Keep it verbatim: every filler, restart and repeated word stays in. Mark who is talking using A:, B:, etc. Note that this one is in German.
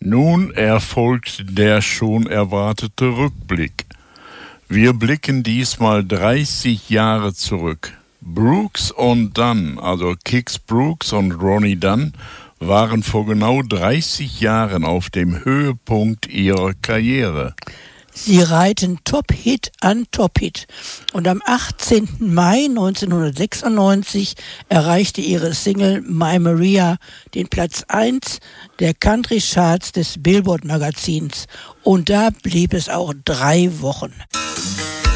A: Nun erfolgt der schon erwartete Rückblick. Wir blicken diesmal dreißig Jahre zurück. Brooks und Dunn, also Kix Brooks und Ronnie Dunn, waren vor genau dreißig Jahren auf dem Höhepunkt ihrer Karriere.
B: Sie reiten Top-Hit an Top-Hit. Und am achtzehnten Mai neunzehnhundertsechsundneunzig erreichte ihre Single My Maria den Platz eins der Country-Charts des Billboard-Magazins. Und da blieb es auch drei Wochen.